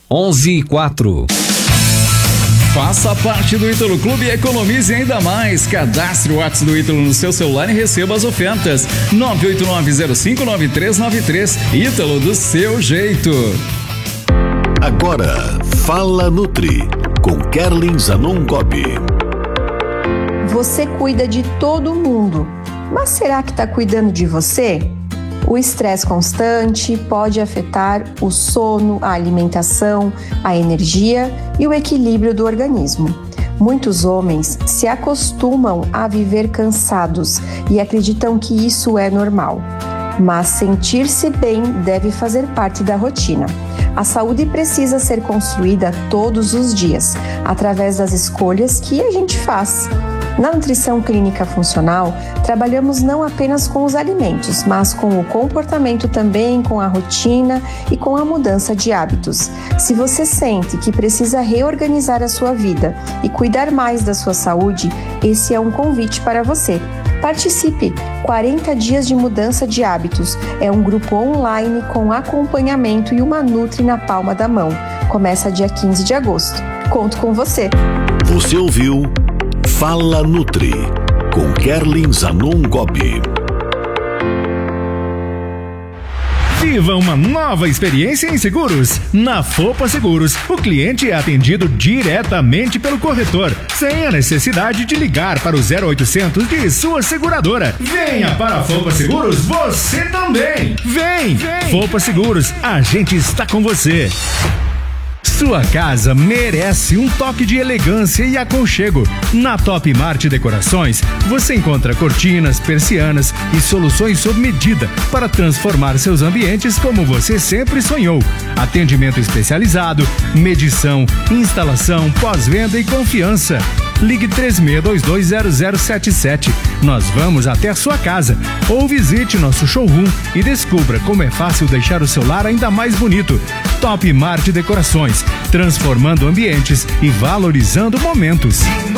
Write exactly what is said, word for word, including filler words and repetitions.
onze e quatro. Faça parte do Ítalo Clube e economize ainda mais. Cadastre o WhatsApp do Ítalo no seu celular e receba as ofertas. nove oito nove zero cinco nove três nove três. Ítalo, do seu jeito. Agora, Fala Nutri, com Kerlin Zanon Gobi. Você cuida de todo mundo, mas será que está cuidando de você? O estresse constante pode afetar o sono, a alimentação, a energia e o equilíbrio do organismo. Muitos homens se acostumam a viver cansados e acreditam que isso é normal. Mas sentir-se bem deve fazer parte da rotina. A saúde precisa ser construída todos os dias, através das escolhas que a gente faz. Na nutrição clínica funcional, trabalhamos não apenas com os alimentos, mas com o comportamento também, com a rotina e com a mudança de hábitos. Se você sente que precisa reorganizar a sua vida e cuidar mais da sua saúde, esse é um convite para você. Participe! quarenta dias de mudança de hábitos. É um grupo online com acompanhamento e uma Nutri na palma da mão. Começa dia quinze de agosto. Conto com você! Você ouviu Fala Nutri, com Kerlin Zanon Gobi. Viva uma nova experiência em seguros. Na Fopa Seguros, o cliente é atendido diretamente pelo corretor, sem a necessidade de ligar para o zero oitocentos de sua seguradora. Venha para a Fopa Seguros, você também. Vem, Vem. Fopa Seguros, a gente está com você. Sua casa merece um toque de elegância e aconchego. Na Top Mart Decorações, você encontra cortinas, persianas e soluções sob medida para transformar seus ambientes como você sempre sonhou. Atendimento especializado, medição, instalação, pós-venda e confiança. Ligue três seis dois dois zero zero sete sete. Nós vamos até a sua casa. Ou visite nosso showroom e descubra como é fácil deixar o seu lar ainda mais bonito. Top Mart Decorações, transformando ambientes e valorizando momentos.